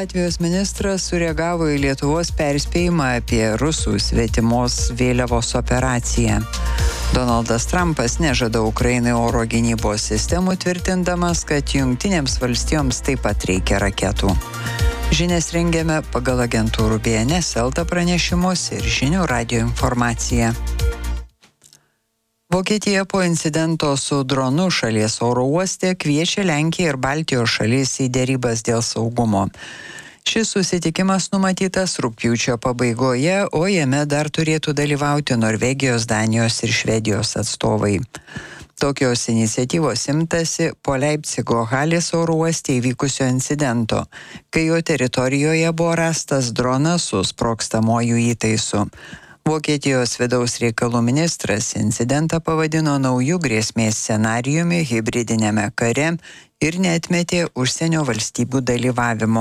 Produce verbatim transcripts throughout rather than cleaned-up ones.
Latvijos ministras sureagavo į Lietuvos perspėjimą apie rusų svetimos vėliavos operaciją. Donaldas Trumpas nežada Ukrainai oro gynybos sistemų, tvirtindamas, kad Jungtinėms valstijoms taip pat reikia raketų. Žinias rengiame pagal agentūrų B N S Elta pranešimus ir žinių radijo informaciją. Vokietija po incidento su dronu šalies oro uoste kviečia Lenkiją ir Baltijos šalis į dėrybas dėl saugumo. Šis susitikimas numatytas rugpjūčio pabaigoje, o jame dar turėtų dalyvauti Norvegijos, Danijos ir Švedijos atstovai. Tokios iniciatyvos imtasi po Leipcigo Halės oro uoste įvykusio incidento, kai jo teritorijoje buvo rastas dronas su sprogstamuoju įtaisu. Vokietijos vidaus reikalų ministras incidentą pavadino naujų grėsmės scenarijumi hibridinėme kare ir neatmetė užsienio valstybių dalyvavimo.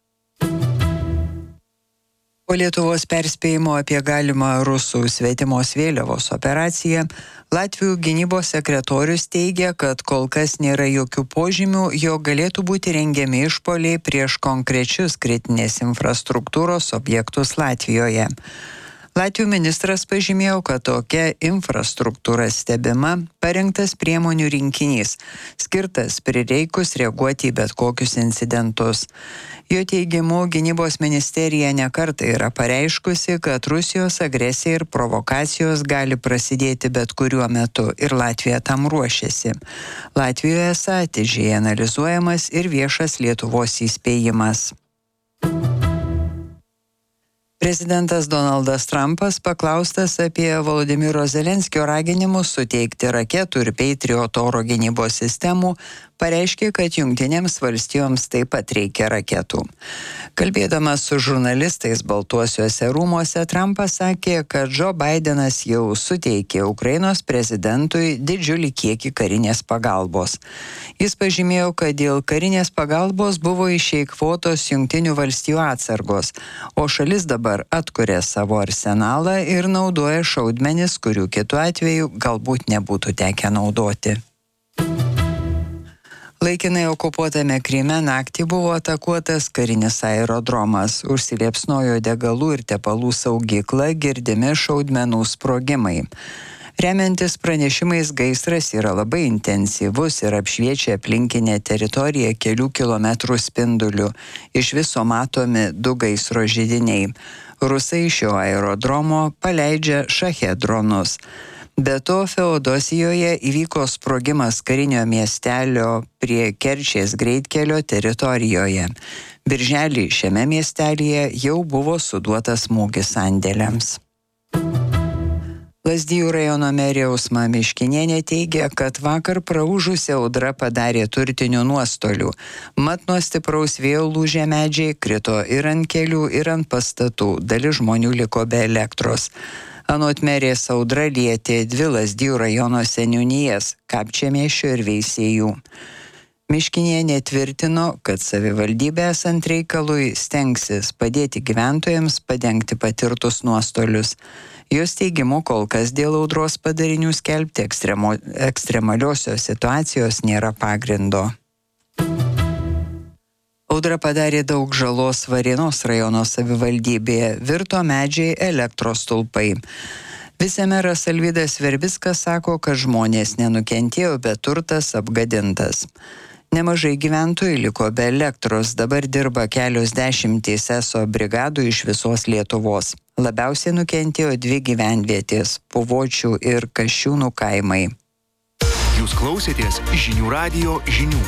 Po Lietuvos perspėjimo apie galimą rusų svetimos vėliavos operaciją, Latvijų gynybos sekretorius teigia, kad kol kas nėra jokių požymių, jog galėtų būti rengiami išpuoliai prieš konkrečius kritinės infrastruktūros objektus Latvijoje. Latvijų ministras pažymėjo, kad tokia infrastruktūra stebima, parengtas priemonių rinkinys, skirtas prireikus reaguoti į bet kokius incidentus. Jo teigimu, gynybos ministerija nekartą yra pareiškusi, kad Rusijos agresija ir provokacijos gali prasidėti bet kuriuo metu ir Latvija tam ruošiasi. Latvijoje esą atidžiai analizuojamas ir viešas Lietuvos įspėjimas. Prezidentas Donaldas Trumpas paklaustas apie Volodymyro Zelenskio raginimus suteikti raketų ir Patriot oro gynybos sistemų, pareiškė, kad Jungtinėms valstijoms taip pat reikia raketų. Kalbėdamas su žurnalistais Baltuosiuose rūmuose, Trumpas sakė, kad Joe Bidenas jau suteikė Ukrainos prezidentui didžiulį kiekį karinės pagalbos. Jis pažymėjo, kad dėl karinės pagalbos buvo išeikvotos Jungtinių valstijų atsargos, o šalis dabar atkuria savo arsenalą ir naudoja šaudmenis, kurių kitu atveju galbūt nebūtų tekę naudoti. Laikinai okupuotame Kryme naktį buvo atakuotas karinis aerodromas, užsiliepsnojo degalų ir tepalų saugykla, girdimi šaudmenų sprogimai. Remiantis pranešimais, gaisras yra labai intensyvus ir apšviečia aplinkinę teritoriją kelių kilometrų spinduliu. Iš viso matomi du gaisro židiniai. Rusai iš šio aerodromo paleidžia šachet dronus. Be to, Feodosijoje įvyko sprogimas karinio miestelio prie Kerčės greitkelio teritorijoje. Birželį šiame miestelyje jau buvo suduotas smūgis sandėliams. Lazdijų rajono merė Ausma Miškinienė teigia, kad vakar praūžusi audra padarė turtinių nuostolių. Mat nuo stipraus vėjo lūžę medžiai krito ir ant kelių, ir ant pastatų. Dalis žmonių liko be elektros. Anot merės audra lietė dvi Lazdijų rajono seniūnijas – Kapčiamiesčio ir Veisiejų. Miškinienė tvirtino, kad savivaldybė esant reikalui stengsis padėti gyventojams padengti patirtus nuostolius. Jos teigimu, kol kas dėl audros padarinių skelbti ekstremo, ekstremaliosios situacijos nėra pagrindo. Audra padarė daug žalos Varėnos rajono savivaldybėje, virto medžiai elektros stulpai. Vicemeras Alvydas Verbickas sako, kad žmonės nenukentėjo, bet turtas apgadintas. Nemažai gyventojų liko be elektros, dabar dirba kelios dešimtys eso brigadų iš visos Lietuvos. Labiausiai nukentėjo dvi gyvenvietės – Puvočių ir Kasčiūnų kaimai. Jūs klausėtės žinių radijo žinių.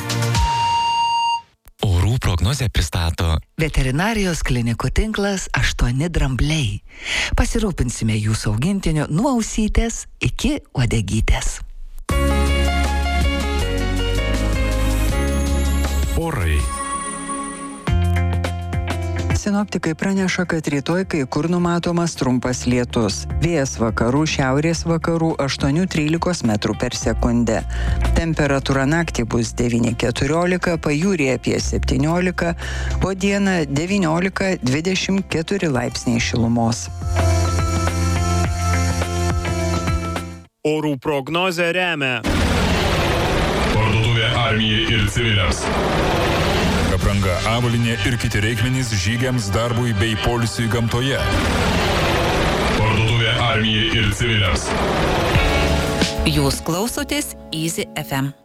Orų prognozę pristato veterinarijos klinikų tinklas aštuoni drambliai. Pasirūpinsime jūsų augintiniu nuo ausytės iki uodegytės. Orai. Sinoptikai praneša, kad rytoj kai kur numatomas trumpas lietus. Vėjas vakarų, šiaurės vakarų aštuoni trylika metrų per sekundę. Temperatūra naktį bus devyni keturiolika, pajūryje apie septyniolika, o dieną devyniolika dvidešimt keturi laipsniai šilumos. Orų prognozę remia Parduotuvė Armijai ir civiliams. apranga, avalynė ir kiti reikmenys žygiams, darbui bei poilsiui gamtoje. Parduotuvė armijai ir civiliams. Jūs klausotės Easy F M.